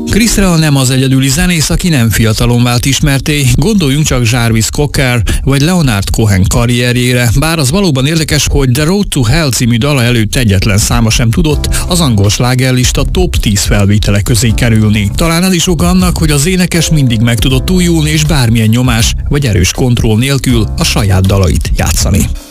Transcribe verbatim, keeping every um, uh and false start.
Chris Rea nem az egyedüli zenész, aki nem fiatalon vált ismerté, gondoljunk csak Jarvis Cocker vagy Leonard Cohen karrierjére, bár az valóban érdekes, hogy The Road to Hell című dala előtt egyetlen száma sem tudott az angol slágerlista top tíz felvétele közé kerülni. Talán el is oka annak, hogy az énekes mindig meg tudott újulni és bármilyen nyomás vagy erős kontroll nélkül a saját dalait játszani.